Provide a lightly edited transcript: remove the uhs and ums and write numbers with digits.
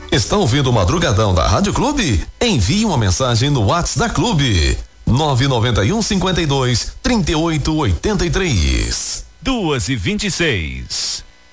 Está ouvindo o Madrugadão da Rádio Clube? Envie uma mensagem no WhatsApp da Clube. 991 52 38 83. 2h26.